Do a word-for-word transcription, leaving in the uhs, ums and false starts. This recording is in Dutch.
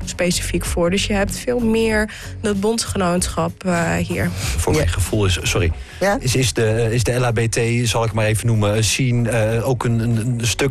specifiek voor. Dus je hebt veel meer dat bondsgenootschap uh, hier. Voor mijn Ja. gevoel is, sorry, Ja? is, is, de, is de L H B T, zal ik maar even noemen, scene uh, ook een, een, een stuk